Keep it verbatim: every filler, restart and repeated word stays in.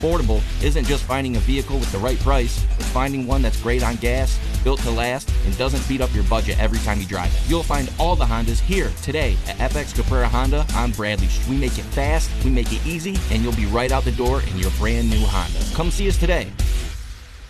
Affordable isn't just finding a vehicle with the right price, it's finding one that's great on gas, built to last, and doesn't beat up your budget every time you drive it. You'll find all the Hondas here today at F X Caprera Honda on Bradley Street. We make it fast, we make it easy, and you'll be right out the door in your brand new Honda. Come see us today.